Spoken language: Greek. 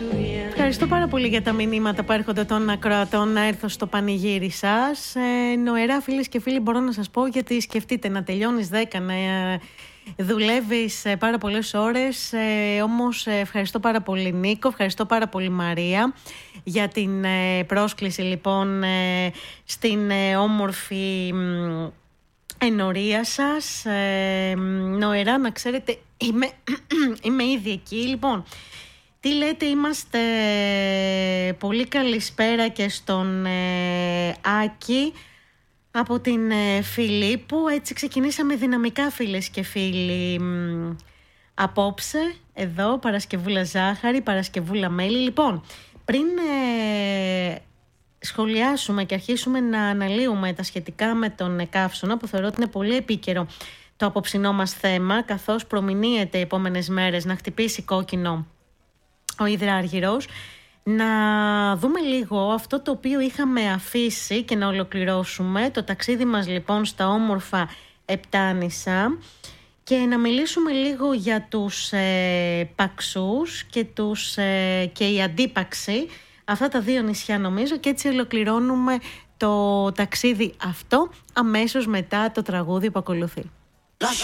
Ευχαριστώ πάρα πολύ για τα μηνύματα που έρχονται των ακροατών να έρθω στο πανηγύρι σας. Νοερά, φίλες και φίλοι, μπορώ να σας πω, γιατί σκεφτείτε να τελειώνεις 10, να δουλεύεις πάρα πολλές ώρες. Όμως ευχαριστώ πάρα πολύ Νίκο, ευχαριστώ πάρα πολύ Μαρία για την πρόσκληση λοιπόν στην όμορφη ενορία σας. Νοερά, να ξέρετε, είμαι ήδη εκεί. Λοιπόν, τι λέτε, είμαστε πολύ καλησπέρα και στον Άκη από την Φιλίππου. Έτσι ξεκινήσαμε δυναμικά, φίλες και φίλοι, απόψε εδώ, Παρασκευούλα Ζάχαρη, Παρασκευούλα Μέλι. Λοιπόν, πριν σχολιάσουμε και αρχίσουμε να αναλύουμε τα σχετικά με τον καύσωνα, που θεωρώ ότι είναι πολύ επίκαιρο το απόψινό μας θέμα, καθώς προμηνύεται οι επόμενες μέρες να χτυπήσει κόκκινο ο υδράργυρος, να δούμε λίγο αυτό το οποίο είχαμε αφήσει και να ολοκληρώσουμε το ταξίδι μας λοιπόν στα όμορφα Επτάνησα και να μιλήσουμε λίγο για τους παξούς και η Αντίπαξη, αυτά τα δύο νησιά νομίζω, και έτσι ολοκληρώνουμε το ταξίδι αυτό αμέσως μετά το τραγούδι που ακολουθεί.